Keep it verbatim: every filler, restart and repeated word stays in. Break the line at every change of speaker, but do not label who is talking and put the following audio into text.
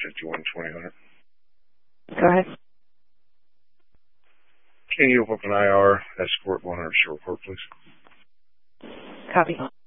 fifty-one twenty hundred.
Go ahead.
Can you open up an I R escort one hundred short report, please?
Copy.